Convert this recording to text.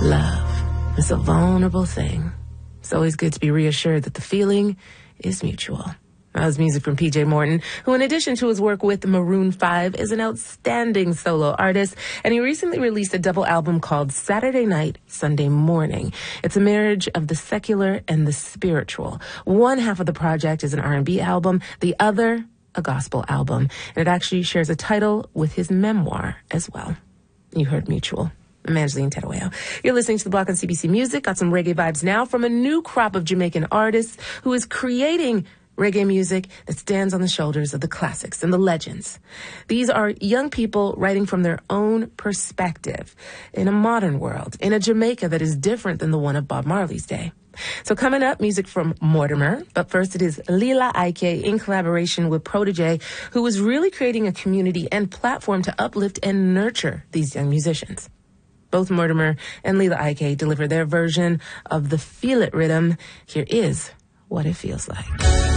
Love is a vulnerable thing. It's always good to be reassured that the feeling is mutual. That was music from PJ Morton, who in addition to his work with Maroon 5 is an outstanding solo artist, and he recently released a double album called Saturday Night, Sunday Morning. It's a marriage of the secular and the spiritual. One half of the project is an R&B album, the other a gospel album, and it actually shares a title with his memoir as well. You heard Mutual. I'm Angeline Terueo. You're listening to The Block on CBC Music. Got some reggae vibes now from a new crop of Jamaican artists who is creating reggae music that stands on the shoulders of the classics and the legends. These are young people writing from their own perspective in a modern world, in a Jamaica that is different than the one of Bob Marley's day. So coming up, music from Mortimer, but first it is Lila Ike in collaboration with Protege, who is really creating a community and platform to uplift and nurture these young musicians. Both Mortimer and Lila Ike deliver their version of the Feel It rhythm. Here is What It Feels Like.